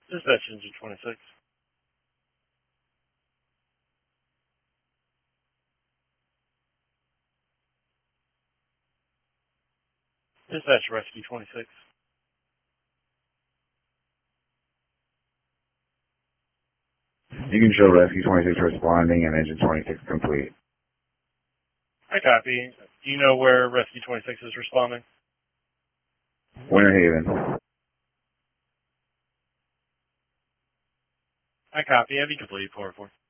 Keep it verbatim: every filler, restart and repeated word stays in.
Dispatch engine twenty-six. Dispatch rescue twenty-six. You can show rescue twenty-six responding and engine twenty-six complete. I copy. Do you know where rescue twenty-six is responding? Winter Haven. I copy. Have you completed four oh four?